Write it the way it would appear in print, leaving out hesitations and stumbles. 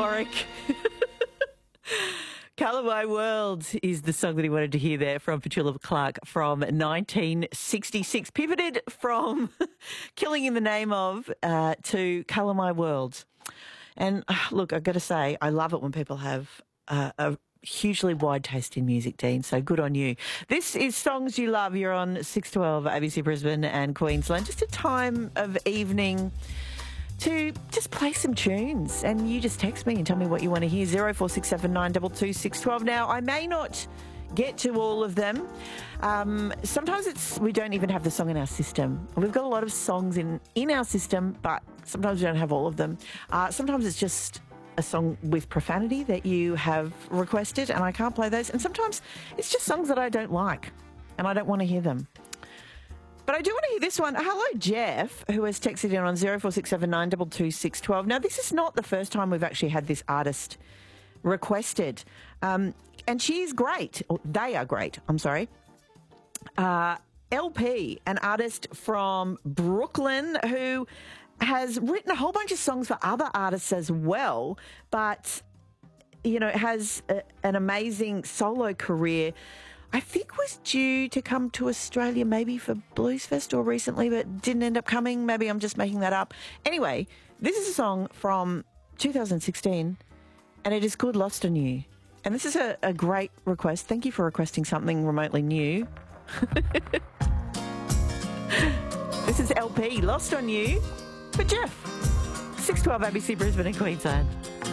Warwick. Colour My World is the song that he wanted to hear there from Petula Clark from 1966. Pivoted from Killing in the Name Of to Colour My World. And look, I've got to say, I love it when people have a hugely wide taste in music, Dean, so good on you. This is Songs You Love. You're on 612 ABC Brisbane and Queensland. Just a time of evening to just play some tunes, and you just text me and tell me what you want to hear. 0467 Now, I may not get to all of them. Sometimes we don't even have the song in our system. We've got a lot of songs in our system, but sometimes we don't have all of them. Sometimes it's just a song with profanity that you have requested, and I can't play those. And sometimes it's just songs that I don't like, and I don't want to hear them. But I do want to hear this one. Hello, Jeff, who has texted in on 0467 Now, this is not the first time we've actually had this artist requested. And she is great. Or they are great, I'm sorry. LP, an artist from Brooklyn who has written a whole bunch of songs for other artists as well, but, you know, has an amazing solo career. I think was due to come to Australia maybe for Blues Fest or recently, but didn't end up coming. Maybe I'm just making that up. Anyway, this is a song from 2016, and it is called Lost on You. And this is a great request. Thank you for requesting something remotely new. This is LP, Lost on You, for Jeff. 612 ABC Brisbane and Queensland.